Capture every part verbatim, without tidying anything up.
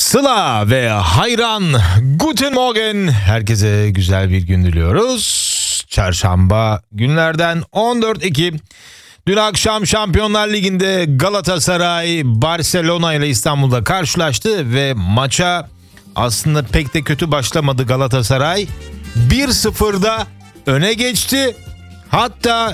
Sıla ve hayran, Guten Morgen. Herkese güzel bir gün diliyoruz. Çarşamba günlerden on dört Ekim. Dün akşam Şampiyonlar Ligi'nde Galatasaray Barcelona ile İstanbul'da karşılaştı ve maça aslında pek de kötü başlamadı Galatasaray. bir sıfırda öne geçti. Hatta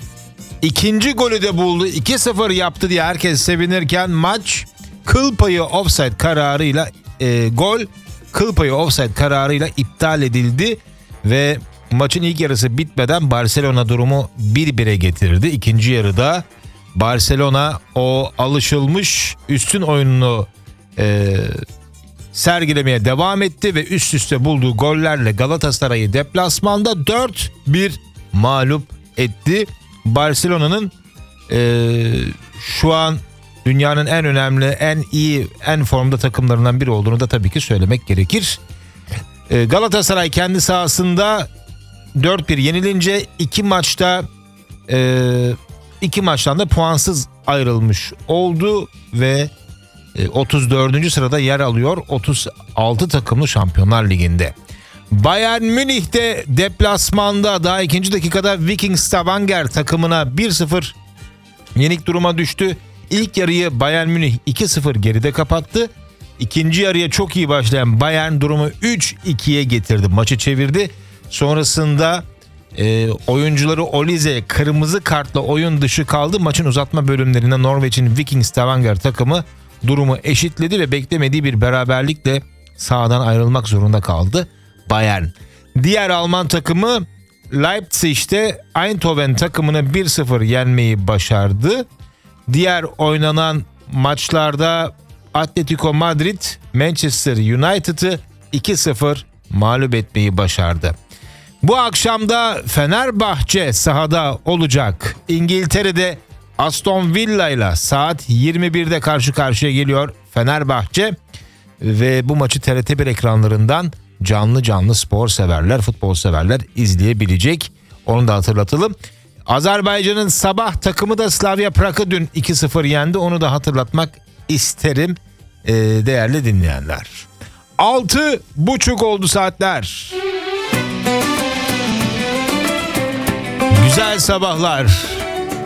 ikinci golü de buldu. iki sıfır yaptı diye herkes sevinirken maç kıl payı offside kararıyla e, gol kıl payı offside kararıyla iptal edildi ve maçın ilk yarısı bitmeden Barcelona durumu bir bire getirdi. İkinci yarıda Barcelona o alışılmış üstün oyununu e, sergilemeye devam etti ve üst üste bulduğu gollerle Galatasaray'ı deplasmanda dört bir mağlup etti. Barcelona'nın e, şu an dünyanın en önemli, en iyi, en formda takımlarından biri olduğunu da tabii ki söylemek gerekir. E, Galatasaray kendi sahasında dört bir yenilince iki maçta e, iki maçtan da puansız ayrılmış oldu ve e, otuz dördüncü sırada yer alıyor otuz altı takımlı Şampiyonlar Ligi'nde. Bayern Münih'te deplasmanda daha ikinci dakikada Viking Stavanger takımına bir sıfır yenik duruma düştü. İlk yarıyı Bayern Münih iki sıfır geride kapattı. İkinci yarıya çok iyi başlayan Bayern durumu üç ikiye getirdi. Maçı çevirdi. Sonrasında e, oyuncuları Olize kırmızı kartla oyun dışı kaldı. Maçın uzatma bölümlerinde Norveç'in Viking Stavanger takımı durumu eşitledi ve beklemediği bir beraberlikle sahadan ayrılmak zorunda kaldı Bayern. Diğer Alman takımı Leipzig'te Eindhoven takımını bir sıfır yenmeyi başardı. Diğer oynanan maçlarda Atletico Madrid Manchester United'ı iki sıfır mağlup etmeyi başardı. Bu akşam da Fenerbahçe sahada olacak. İngiltere'de Aston Villa ile saat yirmi birde karşı karşıya geliyor Fenerbahçe ve bu maçı T R T bir ekranlarından canlı canlı spor severler, futbol severler izleyebilecek. Onu da hatırlatalım. Azerbaycan'ın sabah takımı da Slavia Prag'ı dün iki sıfır yendi. Onu da hatırlatmak isterim ee, değerli dinleyenler. Altı buçuk oldu saatler. Güzel sabahlar.